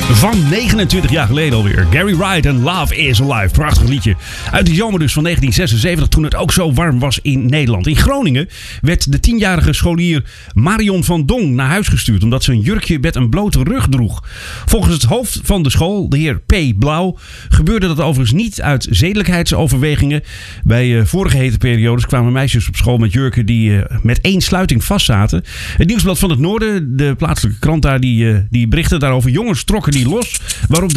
Van 29 jaar geleden alweer. Gary Wright en Love is Alive. Prachtig liedje. Uit de zomer dus van 1976, toen het ook zo warm was in Nederland. In Groningen werd de 10-jarige scholier Marion van Dong naar huis gestuurd, omdat ze een jurkje met een blote rug droeg. Volgens het hoofd van de school, de heer P. Blauw, gebeurde dat overigens niet uit zedelijkheidsoverwegingen. Bij vorige hete periodes kwamen meisjes op school met jurken die met één sluiting vastzaten. Het Nieuwsblad van het Noorden, de plaatselijke krant daar, die berichtte daarover. Jongens trokken die los, waarop